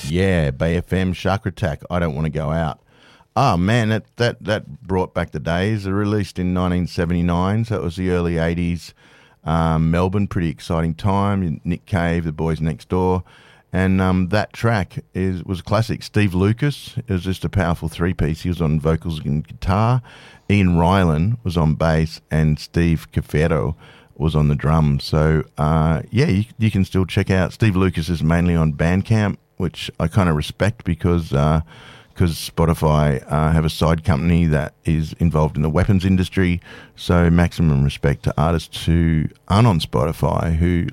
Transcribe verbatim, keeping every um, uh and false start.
Yeah, Bay F M, Shark Attack, I Don't Want to Go Out. Oh, man, that, that, that brought back the days. They were released in nineteen seventy-nine, so it was the early eighties. Um, Melbourne, pretty exciting time. Nick Cave, The Boys Next Door. And um, that track is was a classic. Steve Lucas, it was just a powerful three-piece. He was on vocals and guitar. Ian Rylan was on bass, and Steve Cafero was on the drums. So, uh, yeah, you, you can still check out. Steve Lucas is mainly on Bandcamp, which I kind of respect because uh, cause Spotify uh, have a side company that is involved in the weapons industry. So maximum respect to artists who aren't on Spotify, who